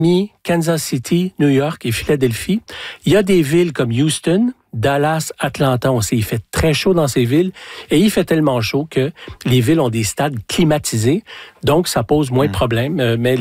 Kansas City, New York et Philadelphie. Il y a des villes comme Houston, Dallas, Atlanta, on sait, il fait très chaud dans ces villes et il fait tellement chaud que les villes ont des stades climatisés, donc ça pose moins de problèmes. Mais